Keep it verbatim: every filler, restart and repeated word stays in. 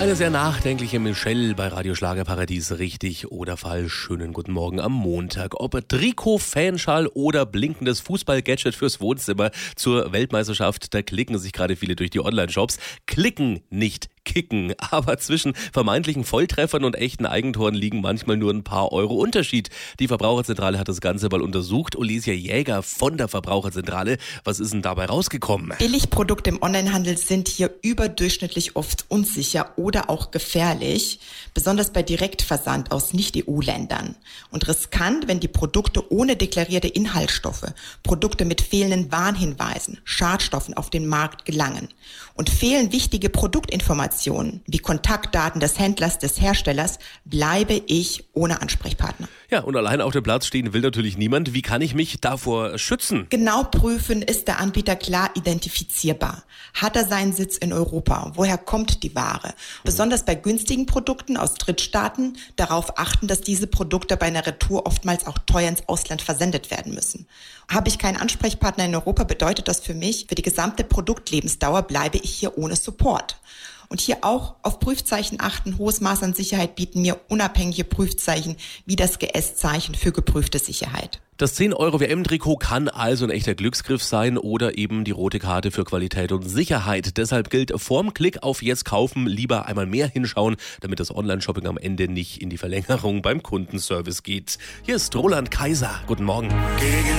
Eine sehr nachdenkliche Michelle bei Radio Schlagerparadies, richtig oder falsch. Schönen guten Morgen am Montag. Ob Trikot, Fanschal oder blinkendes Fußballgadget fürs Wohnzimmer zur Weltmeisterschaft, da klicken sich gerade viele durch die Online-Shops. Klicken, nicht kicken. Aber zwischen vermeintlichen Volltreffern und echten Eigentoren liegen manchmal nur ein paar Euro Unterschied. Die Verbraucherzentrale hat das Ganze mal untersucht. Olesia Jäger von der Verbraucherzentrale. Was ist denn dabei rausgekommen? Billigprodukte im Onlinehandel sind hier überdurchschnittlich oft unsicher oder auch gefährlich, besonders bei Direktversand aus Nicht-E U-Ländern. Und riskant, wenn die Produkte ohne deklarierte Inhaltsstoffe, Produkte mit fehlenden Warnhinweisen, Schadstoffen auf den Markt gelangen. Und fehlen wichtige Produktinformationen wie Kontaktdaten des Händlers, des Herstellers, bleibe ich ohne Ansprechpartner. Ja, und allein auf dem Platz stehen will natürlich niemand. Wie kann ich mich davor schützen? Genau prüfen, ist der Anbieter klar identifizierbar? Hat er seinen Sitz in Europa? Woher kommt die Ware? Besonders bei günstigen Produkten aus Drittstaaten darauf achten, dass diese Produkte bei einer Retour oftmals auch teuer ins Ausland versendet werden müssen. Habe ich keinen Ansprechpartner in Europa, bedeutet das für mich, für die gesamte Produktlebensdauer bleibe ich hier ohne Support. Und hier auch auf Prüfzeichen achten. Hohes Maß an Sicherheit bieten mir unabhängige Prüfzeichen wie das G S-Zeichen für geprüfte Sicherheit. Das zehn Euro W M-Trikot kann also ein echter Glücksgriff sein oder eben die rote Karte für Qualität und Sicherheit. Deshalb gilt vorm Klick auf Jetzt kaufen lieber einmal mehr hinschauen, damit das Online-Shopping am Ende nicht in die Verlängerung beim Kundenservice geht. Hier ist Roland Kaiser. Guten Morgen.